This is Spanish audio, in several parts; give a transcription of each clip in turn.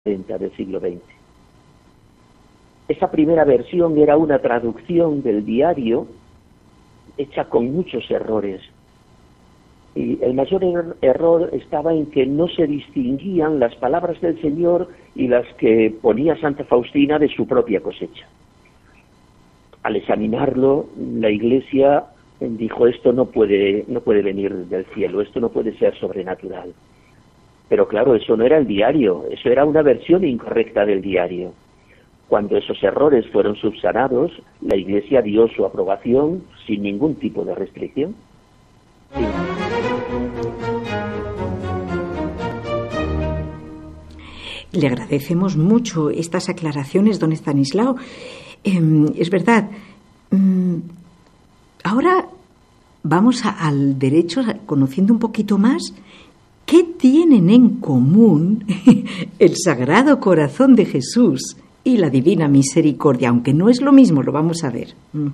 del siglo XX. Esa primera versión era una traducción del diario hecha con muchos errores. Y el mayor error estaba en que no se distinguían las palabras del Señor y las que ponía Santa Faustina de su propia cosecha. Al examinarlo, la Iglesia dijo: esto no puede venir del cielo, esto no puede ser sobrenatural. Pero claro, eso no era el diario, eso era una versión incorrecta del diario. Cuando esos errores fueron subsanados, la Iglesia dio su aprobación sin ningún tipo de restricción. Sí. Le agradecemos mucho estas aclaraciones, don Estanislao. Es verdad. Ahora vamos al derecho, conociendo un poquito más. ¿Qué tienen en común el Sagrado Corazón de Jesús y la Divina Misericordia? Aunque no es lo mismo, lo vamos a ver.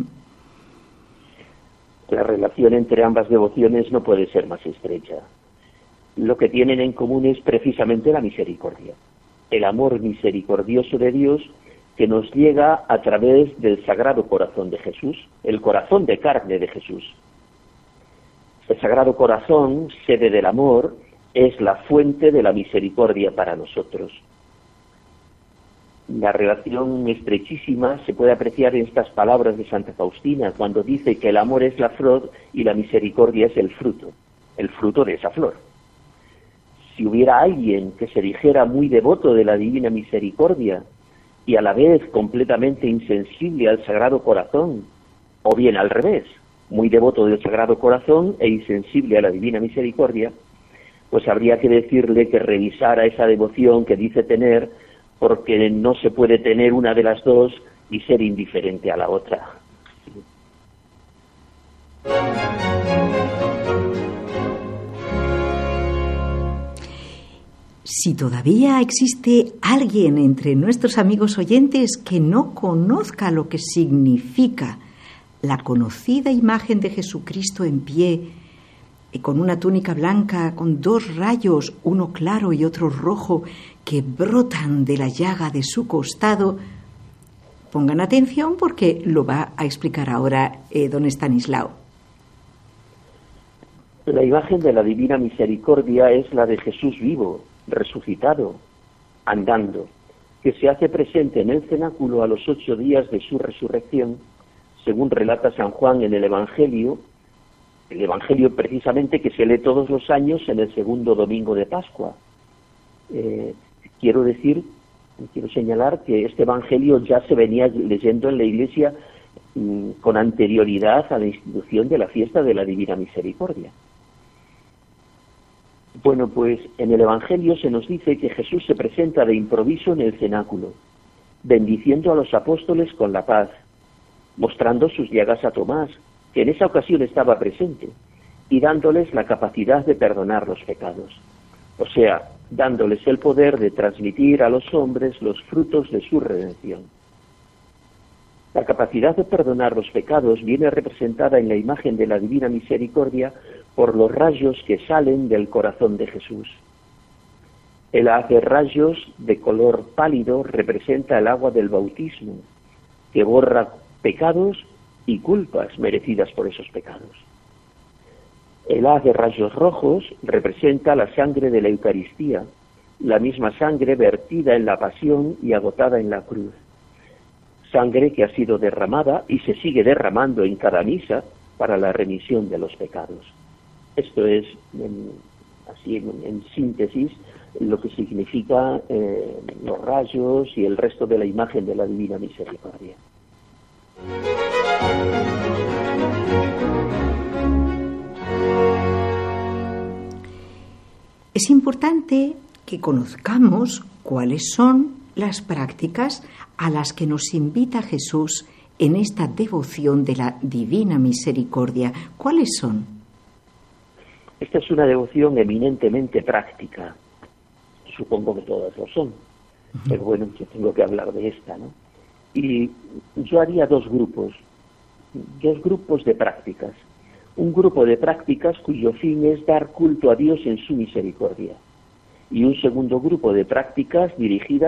La relación entre ambas devociones no puede ser más estrecha. Lo que tienen en común es precisamente la misericordia, el amor misericordioso de Dios que nos llega a través del Sagrado Corazón de Jesús, el corazón de carne de Jesús. El Sagrado Corazón, sede del amor, es la fuente de la misericordia para nosotros. La relación estrechísima se puede apreciar en estas palabras de Santa Faustina, cuando dice que el amor es la flor y la misericordia es el fruto de esa flor. Si hubiera alguien que se dijera muy devoto de la Divina Misericordia y a la vez completamente insensible al Sagrado Corazón, o bien al revés, muy devoto del Sagrado Corazón e insensible a la Divina Misericordia, pues habría que decirle que revisara esa devoción que dice tener, porque no se puede tener una de las dos y ser indiferente a la otra. Si todavía existe alguien entre nuestros amigos oyentes que no conozca lo que significa la conocida imagen de Jesucristo en pie, con una túnica blanca, con dos rayos, uno claro y otro rojo, que brotan de la llaga de su costado, pongan atención porque lo va a explicar ahora don Estanislao. La imagen de la Divina Misericordia es la de Jesús vivo, resucitado, andando, que se hace presente en el cenáculo a los 8 días de su resurrección, según relata San Juan en el Evangelio precisamente que se lee todos los años en el segundo domingo de Pascua. Quiero señalar que este Evangelio ya se venía leyendo en la Iglesia con anterioridad a la institución de la fiesta de la Divina Misericordia. Bueno, pues en el Evangelio se nos dice que Jesús se presenta de improviso en el cenáculo, bendiciendo a los apóstoles con la paz, mostrando sus llagas a Tomás, que en esa ocasión estaba presente, y dándoles la capacidad de perdonar los pecados. O sea, dándoles el poder de transmitir a los hombres los frutos de su redención. La capacidad de perdonar los pecados viene representada en la imagen de la Divina Misericordia por los rayos que salen del corazón de Jesús. El haz de rayos de color pálido representa el agua del bautismo, que borra pecados y culpas merecidas por esos pecados. El haz de rayos rojos representa la sangre de la Eucaristía, la misma sangre vertida en la pasión y agotada en la cruz. Sangre que ha sido derramada y se sigue derramando en cada misa para la remisión de los pecados. Esto es, en síntesis, lo que significa los rayos y el resto de la imagen de la Divina Misericordia. Es importante que conozcamos cuáles son las prácticas a las que nos invita Jesús en esta devoción de la Divina Misericordia. ¿Cuáles son? Esta es una devoción eminentemente práctica. Supongo que todas lo son. Pero bueno, yo tengo que hablar de esta, ¿no? Y yo haría dos grupos de prácticas. Un grupo de prácticas cuyo fin es dar culto a Dios en su misericordia. y un segundo grupo de prácticas dirigidas